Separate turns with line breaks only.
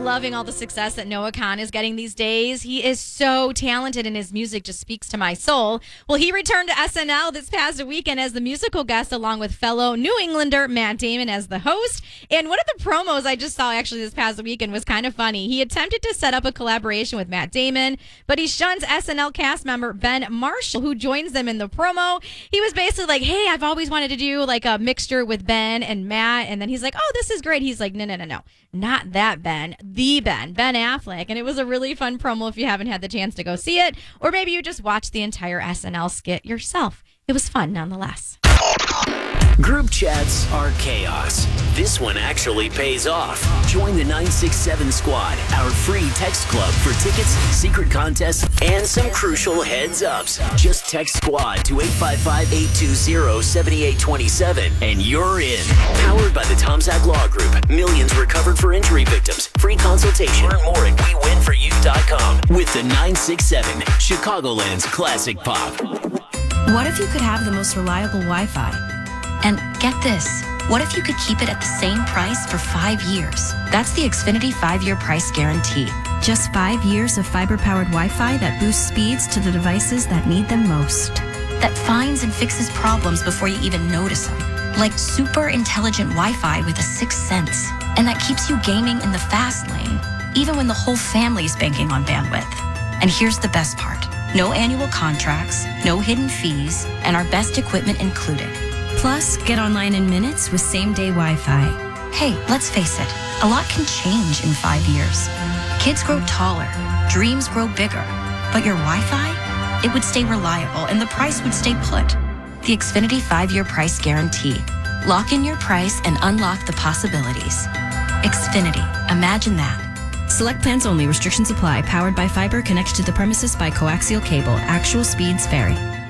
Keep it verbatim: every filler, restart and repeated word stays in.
loving all the success that Noah Kahan is getting these days. He is so talented and his music just speaks to my soul. Well, he returned to S N L this past weekend as the musical guest along with fellow New Englander Matt Damon as the host. And one of the promos I just saw actually this past weekend was kind of funny. He attempted to set up a collaboration with Matt Damon, but he shuns S N L cast member Ben Marshall, who joins them in the promo. He was basically like, hey, I've always wanted to do like a mixture with Ben and Matt. And then he's like, oh, this is great. He's like, no, no, no, no. Not that Ben, the Ben, Ben Affleck. And it was a really fun promo if you haven't had the chance to go see it. Or maybe you just watched the entire S N L skit yourself. It was fun nonetheless.
Group chats are chaos. This one actually pays off. Join the nine six seven Squad, our free text club for tickets, secret contests, and some crucial heads ups. Just text Squad to eight five five, eight two zero, seven eight two seven and you're in. Powered by the Tom Zach Law Group. Millions recovered for injury victims. Free consultation. Learn more at we win for you dot com. With the nine six seven, Chicagoland's classic pop.
What if you could have the most reliable Wi-Fi? And get this, what if you could keep it at the same price for five years? That's the Xfinity five-year price guarantee.
Just five years of fiber-powered Wi-Fi that boosts speeds to the devices that need them most.
That finds and fixes problems before you even notice them. Like super intelligent Wi-Fi with a sixth sense. And that keeps you gaming in the fast lane, even when the whole family's banking on bandwidth. And here's the best part. No annual contracts, no hidden fees, and our best equipment included.
Plus, get online in minutes with same-day Wi-Fi.
Hey, let's face it, a lot can change in five years. Kids grow taller, dreams grow bigger, but your Wi-Fi, it would stay reliable and the price would stay put. The Xfinity five-year price guarantee. Lock in your price and unlock the possibilities. Xfinity, imagine that.
Select plans only. Restrictions apply. Powered by fiber. Connected to the premises by coaxial cable. Actual speeds vary.